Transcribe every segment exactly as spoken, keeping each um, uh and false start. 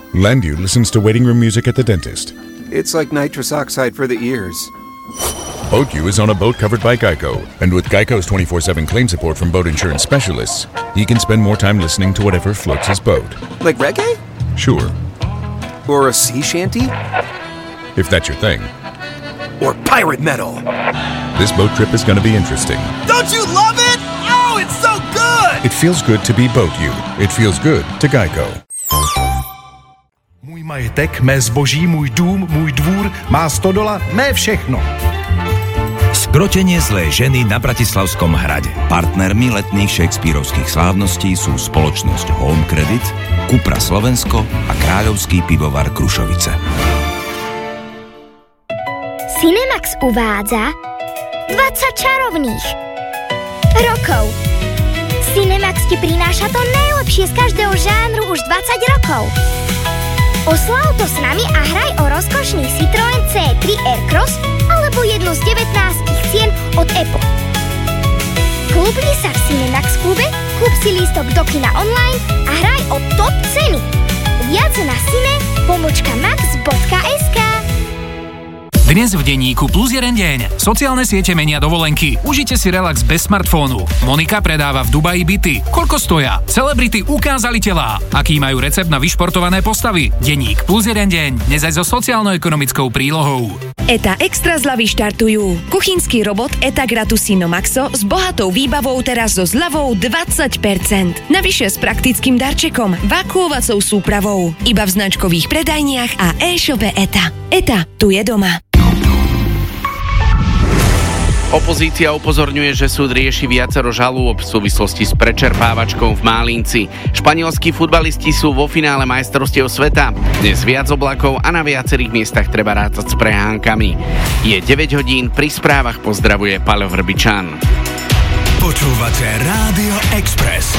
Landu listens to waiting room music at the dentist. It's like nitrous oxide for the ears. BoatU is on a boat covered by Geico, and with Geico's twenty-four seven claim support from boat insurance specialists, he can spend more time listening to whatever floats his boat. Like reggae? Sure. Or a sea shanty? If that's your thing. Or pirate metal? This boat trip is going to be interesting. Don't you love it? Oh, it's so good! It feels good to be BoatU. It feels good to Geico. Můj majetek, mé zboží, můj dům, můj dvůr, má stodola, mé všechno. Skrotenie zlej ženy na Bratislavskom hrade. Partnermi letných shakespearovských slávností sú spoločnosť Home Credit, Cupra Slovensko a Kráľovský pivovar Krušovice. Cinemax uvádza dvadsať čarovných rokov. Cinemax ti prináša to najlepšie z každého žánru už dvadsať rokov. Oslav to s nami a hraj o rozkošný Citroën cé tri Aircross alebo jednu z devätnástich cien od Apple. Kľudni sa v Cinemax klube, kúp si lístok do kina online a hraj o top ceny. Viac na cine pomlčka max bodka es ká. Dnes v denníku Plus jeden deň. Sociálne siete menia dovolenky. Užite si relax bez smartfónu. Monika predáva v Dubaji byty. Koľko stoja? Celebrity ukázali telá. Aký majú recept na vyšportované postavy? Denník Plus jeden deň. Dnes aj so sociálno-ekonomickou prílohou. ETA Extra zľavy štartujú. Kuchynský robot ETA Gratusino Maxo s bohatou výbavou teraz so zľavou dvadsať percent. Navyše s praktickým darčekom, vakuovacou súpravou. Iba v značkových predajniach a e-shope ETA. ETA, tu je doma. Opozícia upozorňuje, že súd rieši viacero žalôb v súvislosti s prečerpávačkou v Málínci. Španielskí futbalisti sú vo finále majstrovstiev sveta. Dnes viac oblakov a na viacerých miestach treba rátať s prehánkami. Je deväť hodín, pri správach pozdravuje Paľo Vrbičan. Počúvate Rádio Express.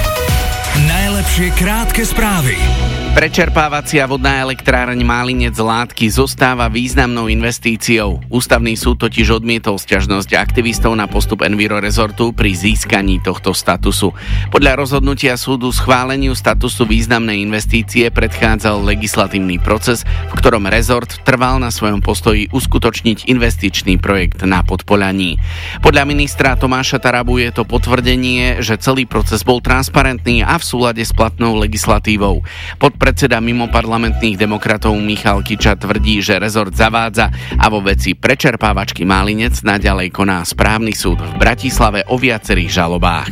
Najlepšie krátke správy. Prečerpávacia vodná elektráreň Málinec Látky zostáva významnou investíciou. Ústavný súd totiž odmietol sťažnosť aktivistov na postup Enviro Resortu pri získaní tohto statusu. Podľa rozhodnutia súdu schváleniu statusu významnej investície predchádzal legislatívny proces, v ktorom rezort trval na svojom postoji uskutočniť investičný projekt na Podpoľaní. Podľa ministra Tomáša Tarabu je to potvrdenie, že celý proces bol transparentný a v súlade s platnou legislatívou. Podpredseda mimoparlamentných demokratov Michal Kiča tvrdí, že rezort zavádza a vo veci prečerpávačky Málinec naďalej koná správny súd v Bratislave o viacerých žalobách.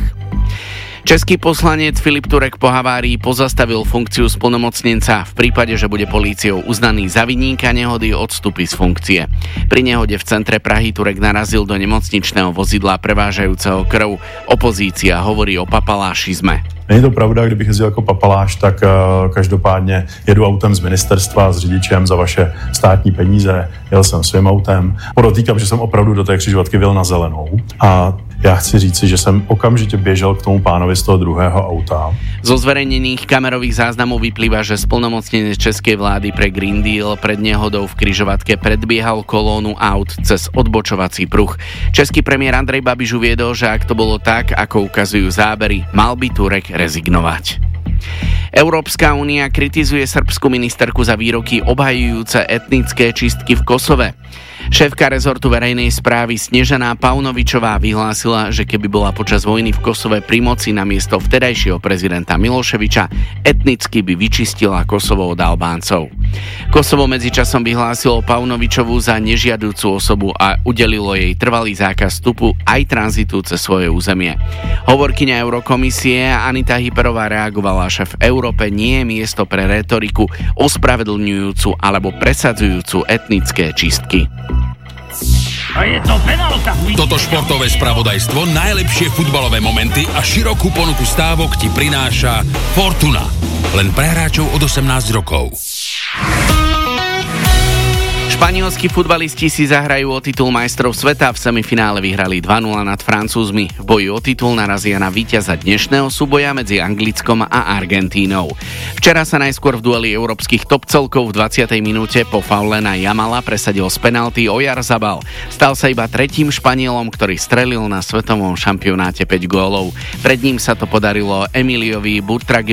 Český poslanec Filip Turek po havárii pozastavil funkciu splnomocnenca. V prípade, že bude políciou uznaný za vinníka nehody, odstúpi z funkcie. Pri nehode v centre Prahy Turek narazil do nemocničného vozidla prevážajúceho krv. Opozícia hovorí o papalášizme. Není to pravda, kdybych jezdil jako papaláš, tak uh, každopádně jedu autem z ministerstva s řidičem za vaše státní peníze. Jel jsem svým autem. Podotýkám, že jsem opravdu do té křižovatky vyjel na zelenou. A já chci říci, že jsem okamžitě běžel k tomu pánovi z toho druhého auta. Zo zverejnených kamerových záznamov vyplýva, že splnomocnenec českej vlády pre Green Deal pred nehodou v križovatke predbiehal kolónu aut cez odbočovací pruh. Český premiér Andrej Babiš uviedol, že ak to bolo tak, ako ukazujú zábery, mal by Turek rezignovať. Európska únia kritizuje srbskú ministerku za výroky obhajujúce etnické čistky v Kosove. Šéfka rezortu verejnej správy Snežaná Paunovičová vyhlásila, že keby bola počas vojny v Kosove pri moci namiesto vtedajšieho prezidenta Miloševiča, etnicky by vyčistila Kosovo od Albáncov. Kosovo medzičasom vyhlásilo Paunovičovú za nežiaducu osobu a udelilo jej trvalý zákaz vstupu aj tranzitu cez svoje územie. Hovorkyňa Eurokomisie Anita Hyperová reagovala, že v Európe nie je miesto pre retoriku ospravedlňujúcu alebo presadzujúcu etnické čistky. A je to penálta. Toto športové spravodajstvo, najlepšie futbalové momenty a širokú ponuku stávok ti prináša Fortuna. Len pre hráčov od osemnásť rokov. Španielskí futbalisti si zahrajú o titul majstrov sveta. V semifinále vyhrali dva nula nad Francúzmi. V boji o titul narazia na víťaza dnešného súboja medzi Anglickom a Argentínou. Včera sa najskôr v dueli európskych topcelkov v dvadsiatej minúte po faule na Jamala presadil z penalty Oyarzabal. Stal sa iba tretím Španielom, ktorý strelil na svetovom šampionáte päť gólov. Pred ním sa to podarilo Emiliovi Butragueñovi